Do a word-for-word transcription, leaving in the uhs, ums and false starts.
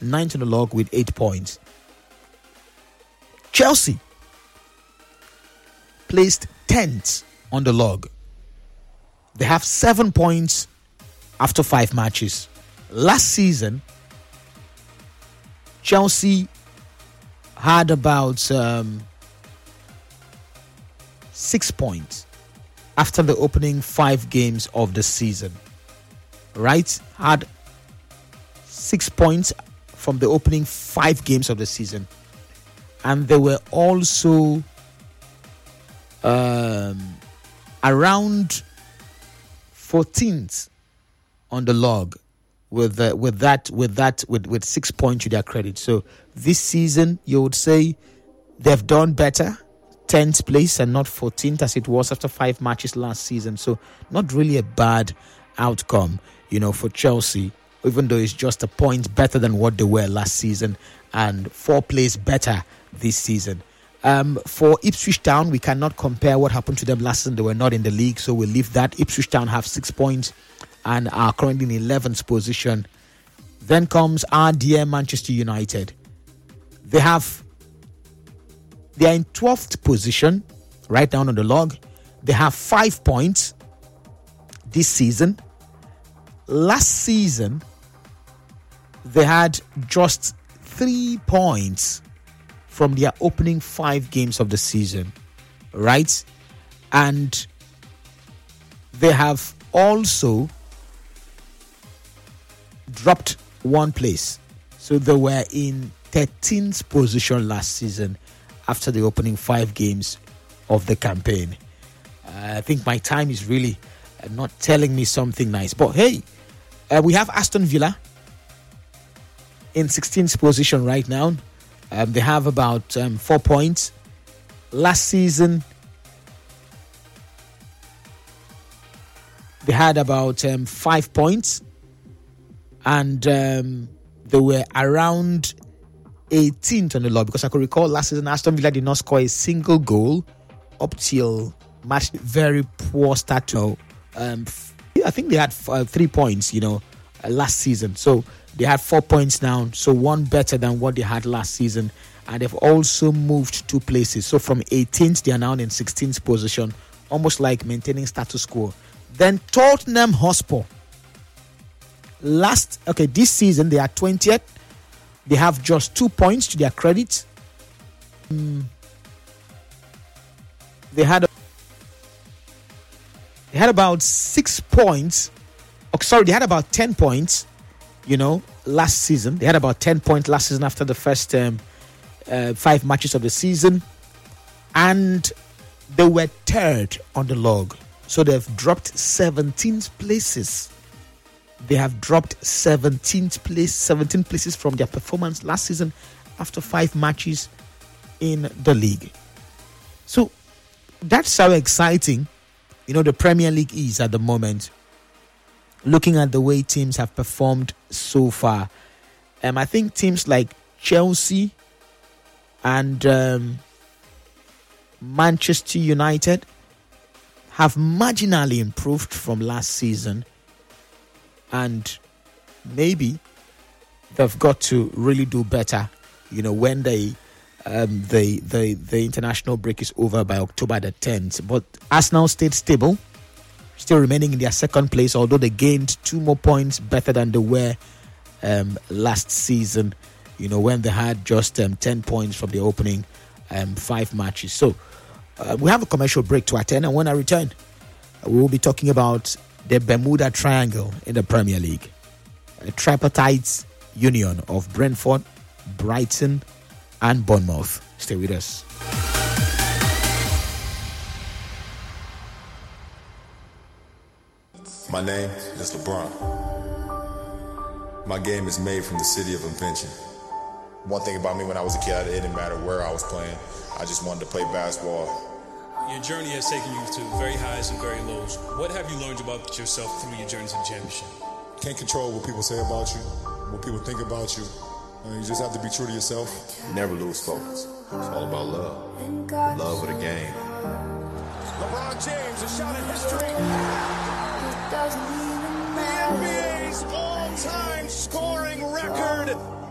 ninth on the log with eight points. Chelsea placed tenth on the log. They have seven points after five matches. Last season, Chelsea had about um, six points after the opening five games of the season. Right? Had six points from the opening five games of the season. And they were also um, around fourteenth on the log with uh, with that with that with, with six points to their credit. So this season you would say they've done better, tenth place and not fourteenth as it was after five matches last season. So not really a bad outcome, you know, for Chelsea, even though it's just a point better than what they were last season and four plays better this season. Um, for Ipswich Town, we cannot compare what happened to them last season. They were not in the league, so we'll leave that. Ipswich Town have six points and are currently in eleventh position. Then comes our dear Manchester United. They have, they are in twelfth position, right down on the log. They have five points this season. Last season, they had just three points from their opening five games of the season, right? And they have also dropped one place. So they were in thirteenth position last season after the opening five games of the campaign. Uh, I think my time is really uh, not telling me something nice. But hey, uh, we have Aston Villa in sixteenth position right now. Um, they have about um, four points. Last season, they had about um, five points. And um, they were around eighteenth on the log. Because I could recall last season, Aston Villa did not score a single goal up till match. Very poor start to. Um, I think they had uh, three points, you know, uh, last season. So they had four points now, so one better than what they had last season. And they've also moved two places. So from eighteenth, they are now in sixteenth position, almost like maintaining status quo. Then Tottenham Hotspur. Last, okay, this season, they are twentieth. They have just two points to their credit. Um, they had they had about six points. Oh, sorry, they had about ten points. You know, last season they had about ten points last season after the first um, uh, five matches of the season, and they were third on the log. So they've dropped seventeen places. They have dropped seventeenth place, seventeen places from their performance last season after five matches in the league. So that's how exciting, you know, the Premier League is at the moment. Looking at the way teams have performed so far, um, I think teams like Chelsea and um, Manchester United have marginally improved from last season, and maybe they've got to really do better, you know, when they um, the the the international break is over by October the tenth. But Arsenal stayed stable, still remaining in their second place, although they gained two more points better than they were um, last season, you know, when they had just um, ten points from the opening um, five matches. So uh, we have a commercial break to attend, and when I return, we will be talking about the Bermuda Triangle in the Premier League, a tripartite union of Brentford, Brighton, and Bournemouth. Stay with us. My name is LeBron. My game is made from the city of invention. One thing about me when I was a kid, it didn't matter where I was playing. I just wanted to play basketball. Your journey has taken you to very highs and very lows. What have you learned about yourself through your journey to the championship? Can't control what people say about you, what people think about you. Uh, you just have to be true to yourself. Never lose focus. It's all about love. Love of the game. LeBron James, a shot in history. The N B A's all-time scoring record